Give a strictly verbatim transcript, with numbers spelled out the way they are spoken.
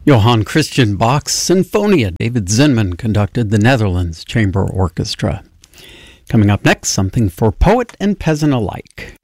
Johann Christian Bach's Sinfonia. David Zinman conducted the Netherlands Chamber Orchestra. Coming up next, something for poet and peasant alike.